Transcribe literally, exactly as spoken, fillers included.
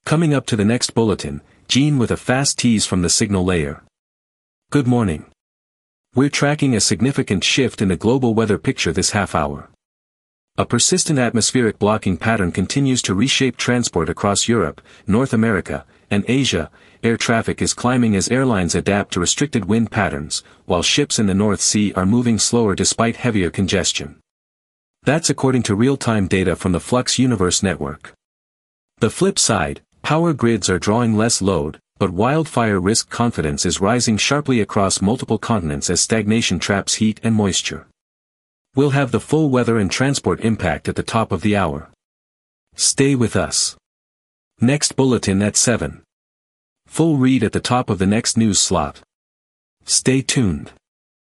Coming up to the next bulletin, Gene with a fast tease from the signal layer. Good morning. We're tracking a significant shift in the global weather picture this half hour. A persistent atmospheric blocking pattern continues to reshape transport across Europe, North America, and Asia. Air traffic is climbing as airlines adapt to restricted wind patterns, while ships in the North Sea are moving slower despite heavier congestion. That's according to real-time data from the Flux Universe network. The flip side, power grids are drawing less load, but wildfire risk confidence is rising sharply across multiple continents as stagnation traps heat and moisture. We'll have the full weather and transport impact at the top of the hour. Stay with us. Next bulletin at seven. Full read at the top of the next news slot. Stay tuned.